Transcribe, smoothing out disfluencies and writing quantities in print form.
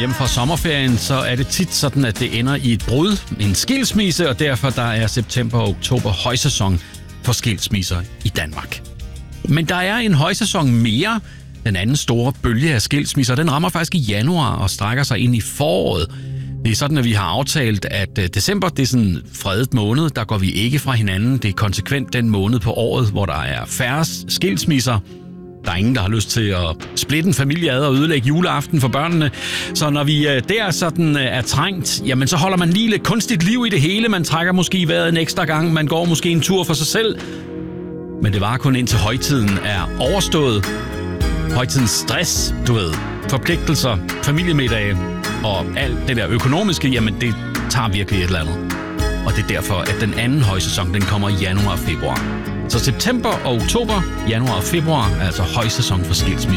hjem fra sommerferien, så er det tit sådan, at det ender i et brud, en skilsmisse, og derfor der er september og oktober højsæson for skilsmisser i Danmark. Men der er en højsæson mere. Den anden store bølge af skilsmisser, den rammer faktisk i januar og strækker sig ind i foråret. Det er sådan, at vi har aftalt, at december det er sådan en fredet måned. Der går vi ikke fra hinanden. Det er konsekvent den måned på året, hvor der er færre skilsmisser. Der er ingen, der har lyst til at splitte en familie ad og ødelægge juleaften for børnene. Så når vi der sådan er trængt, jamen så holder man lige lidt kunstigt liv i det hele. Man trækker måske vejret en ekstra gang. Man går måske en tur for sig selv. Men det varer kun indtil højtiden er overstået. Højtidens stress, du ved, forpligtelser, familiemiddage og alt det der økonomiske, jamen det tager virkelig et eller andet. Og det er derfor, at den anden højsæson, den kommer i januar og februar. Så september og oktober, januar og februar er altså højsæson for skilsmisse.